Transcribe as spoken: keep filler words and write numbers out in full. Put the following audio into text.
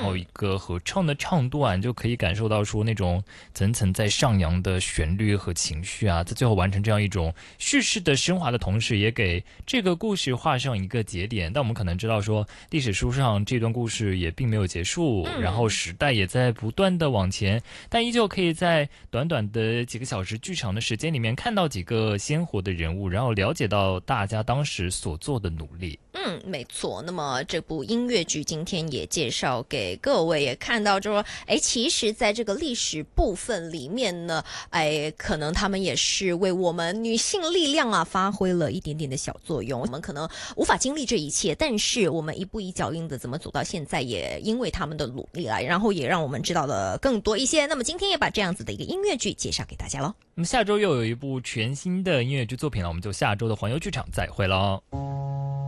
后一个合唱的唱段，就可以感受到说那种层层在上扬的旋律和情绪啊，在最后完成这样一种叙事的升华的同时，也给这个故事画上一个节点。但我们可能知道说，历史书上这段故事也并没有结束，然后时代也在不断的往前，但依旧可以在短短的几个小时剧场的时间里面看到几个鲜活的人物，然后了解到大家当时所做的努力。 嗯，没错。那么这部音乐剧今天也介绍给各位，也看到就说，哎，其实在这个历史部分里面呢，哎，可能他们也是为我们女性力量啊发挥了一点点的小作用。我们可能无法经历这一切，但是我们一步一脚印的怎么走到现在，也因为他们的努力来，然后也让我们知道了更多一些。那么今天也把这样子的一个音乐剧介绍给大家咯。 那么下周又有一部全新的音乐剧作品了，我们就下周的环游剧场再会喽。